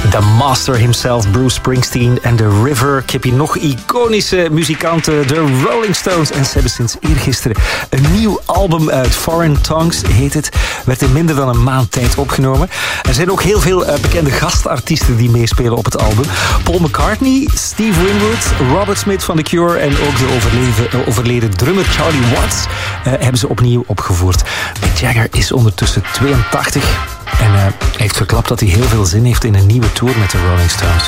The master himself, Bruce Springsteen en The River. Ik heb hier nog iconische muzikanten, de Rolling Stones. En ze hebben sinds eergisteren een nieuw album uit. Foreign Tongues heet het. Werd in minder dan een maand tijd opgenomen. Er zijn ook heel veel bekende gastartiesten die meespelen op het album. Paul McCartney, Steve Winwood, Robert Smith van The Cure en ook de overleden drummer Charlie Watts hebben ze opnieuw opgevoerd. Mick Jagger is ondertussen 82 en hij heeft verklapt dat hij heel veel zin heeft in een nieuwe tour met de Rolling Stones.